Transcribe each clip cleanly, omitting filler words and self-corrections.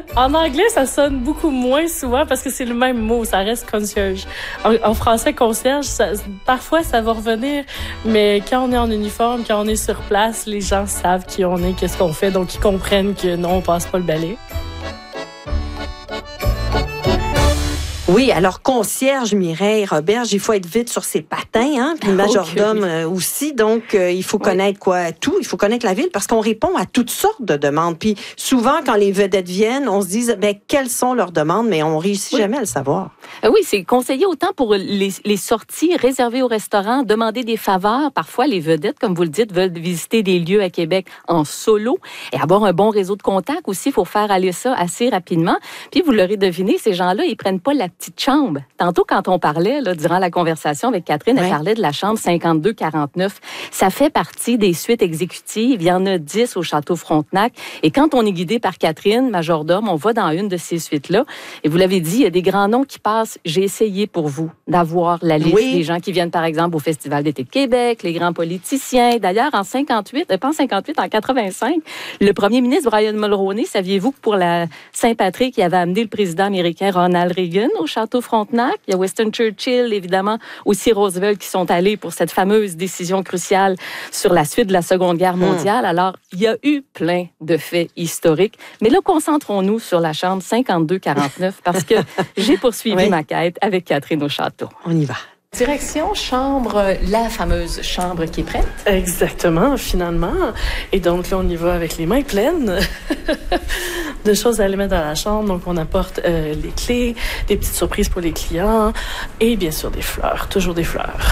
En anglais, ça sonne beaucoup moins souvent parce que c'est le même mot, ça reste concierge. En français, concierge, parfois ça va revenir, mais quand on est en uniforme, quand on est sur place, les gens savent qui on est, qu'est-ce qu'on fait, donc ils comprennent que non, on passe pas le balai. Oui, alors concierge, Mireille Roberge, il faut être vite sur ses patins, hein, puis majordome aussi, donc il faut connaître tout, il faut connaître la ville parce qu'on répond à toutes sortes de demandes. Puis souvent, quand les vedettes viennent, on se dit, quelles sont leurs demandes, mais on réussit jamais à le savoir. Oui, c'est conseillé autant pour les sorties réservées au restaurant, demander des faveurs. Parfois, les vedettes, comme vous le dites, veulent visiter des lieux à Québec en solo et avoir un bon réseau de contacts aussi. Il faut faire aller ça assez rapidement. Puis, vous l'aurez deviné, ces gens-là, ils prennent pas la petite chambre. Tantôt, quand on parlait, là, durant la conversation avec Catherine, elle parlait de la chambre 5249. Ça fait partie des suites exécutives. Il y en a 10 au Château Frontenac. Et quand on est guidé par Catherine, majordome, on va dans une de ces suites-là. Et vous l'avez dit, il y a des grands noms qui passent. J'ai essayé pour vous d'avoir la liste des gens qui viennent, par exemple, au Festival d'été de Québec, les grands politiciens. D'ailleurs, en 58, pas en 58, en 85, le premier ministre Brian Mulroney, saviez-vous que pour la Saint-Patrick, il avait amené le président américain Ronald Reagan au Château Frontenac. Il y a Winston Churchill, évidemment, aussi Roosevelt qui sont allés pour cette fameuse décision cruciale sur la suite de la Seconde Guerre mondiale. Alors, il y a eu plein de faits historiques. Mais là, concentrons-nous sur la chambre 5249 parce que j'ai poursuivi ma quête avec Catherine au château. On y va. Direction chambre, la fameuse chambre qui est prête. Exactement, finalement. Et donc là, on y va avec les mains pleines de choses à aller mettre dans la chambre. Donc, on apporte les clés, des petites surprises pour les clients et bien sûr des fleurs, toujours des fleurs.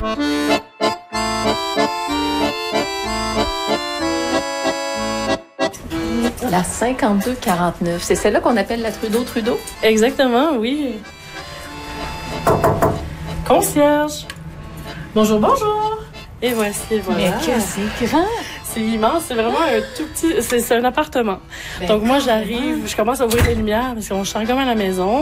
La 5249, c'est celle-là qu'on appelle la Trudeau-Trudeau? Exactement, oui. Concierge. Bonjour, bonjour. Et voici, voilà. Mais que c'est grand! C'est immense, c'est vraiment un tout petit... C'est un appartement. Donc moi, j'arrive, je commence à ouvrir les lumières parce qu'on chante comme à la maison.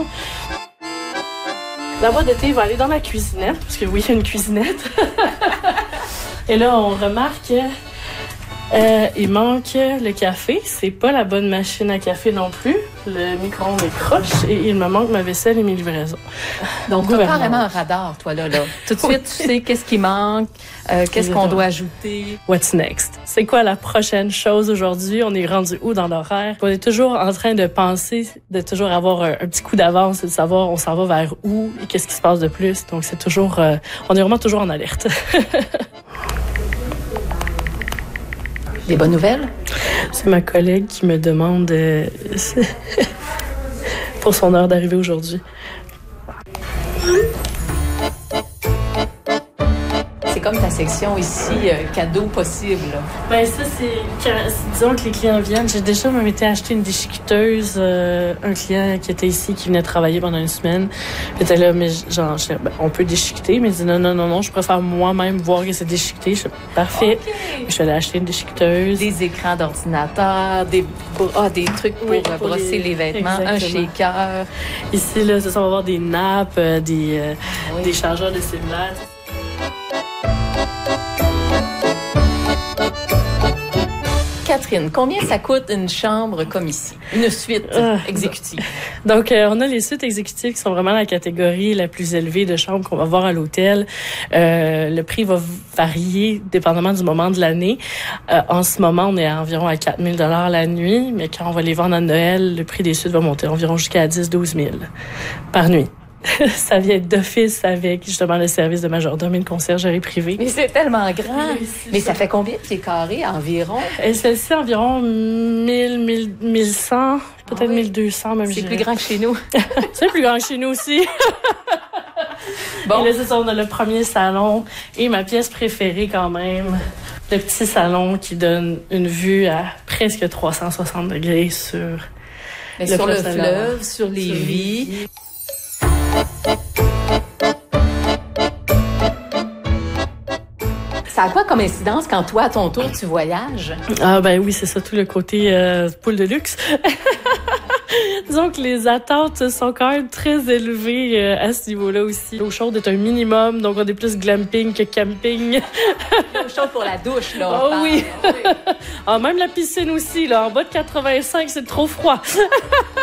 La boîte de thé va aller dans la cuisinette, parce que oui, il y a une cuisinette. Et là, on remarque... il manque le café. C'est pas la bonne machine à café non plus. Le micro-ondes est croche et il me manque ma vaisselle et mes livraisons. Donc, tu as carrément un radar, toi, là. Tout de suite, tu sais qu'est-ce qui manque, qu'est-ce qu'on doit ajouter. What's next? C'est quoi la prochaine chose aujourd'hui? On est rendu où dans l'horaire? On est toujours en train de penser, de toujours avoir un petit coup d'avance, de savoir on s'en va vers où et qu'est-ce qui se passe de plus. Donc, c'est toujours... on est vraiment toujours en alerte. Des bonnes nouvelles? C'est ma collègue qui me demande pour son heure d'arrivée aujourd'hui. C'est comme ta section ici, cadeau possible. Ben ça, disons que les clients viennent. J'ai déjà même été acheter une déchiqueteuse. Un client qui était ici, qui venait travailler pendant une semaine, était là, mais genre, on peut déchiqueter, mais il dit non, je préfère moi-même voir que c'est déchiqueté. Je suis parfait. Okay. Je suis allée acheter une déchiqueteuse. Des écrans d'ordinateur, des trucs pour brosser les vêtements, exactement. Un shaker. Ici, là, ça, on va avoir des nappes, des chargeurs de cellulaire. Catherine, combien ça coûte une chambre comme ici? Une suite exécutive? Donc, on a les suites exécutives qui sont vraiment la catégorie la plus élevée de chambres qu'on va voir à l'hôtel. Le prix va varier dépendamment du moment de l'année. En ce moment, on est environ à 4 000 $ la nuit, mais quand on va les vendre à Noël, le prix des suites va monter environ jusqu'à 10 000 à 12 000 par nuit. Ça vient d'office avec justement le service de majordome et de conciergerie privée. Mais c'est tellement grand. Mais ça fait combien de pieds carrés environ? Celle-ci, environ 1100, peut-être 1200 même. C'est plus grand que chez nous. C'est plus grand que chez nous aussi. Bon. Et là, c'est ça, on a le premier salon et ma pièce préférée quand même, le petit salon qui donne une vue à presque 360 degrés sur le fleuve, sur Lévis. Ça a quoi comme incidence quand toi, à ton tour, tu voyages? Ah ben oui, c'est ça, tout le côté poule de luxe. Disons que les attentes sont quand même très élevées à ce niveau-là aussi. L'eau chaude est un minimum, donc on est plus glamping que camping. L'eau chaude pour la douche, là. Oh oui! Ah, même la piscine aussi, là. En bas de 85, c'est trop froid.